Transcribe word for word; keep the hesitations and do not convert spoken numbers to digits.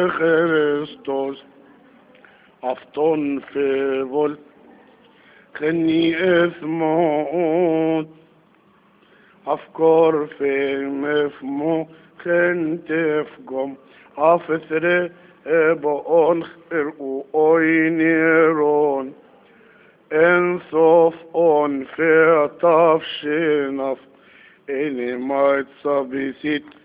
Christus afton fevol خني اثمون افكار في مفمو خنت فقم افثر بون خرقو اوينيرون انصف اون في طفشنف اني ما تصبيسيت